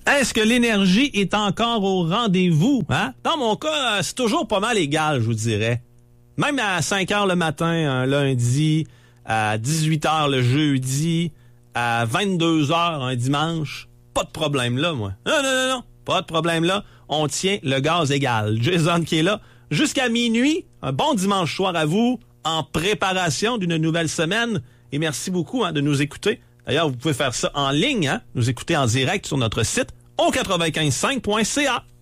Est-ce que l'énergie est encore au rendez-vous? Hein? Dans mon cas, c'est toujours pas mal égal, je vous dirais. Même à 5 heures le matin, un lundi, à 18 heures le jeudi, à 22 heures un dimanche, pas de problème là, moi. Non, pas de problème là. On tient le gaz égal. Jason qui est là jusqu'à minuit. Un bon dimanche soir à vous, en préparation d'une nouvelle semaine. Et merci beaucoup de nous écouter. D'ailleurs, vous pouvez faire ça en ligne, nous écouter en direct sur notre site au 955.ca.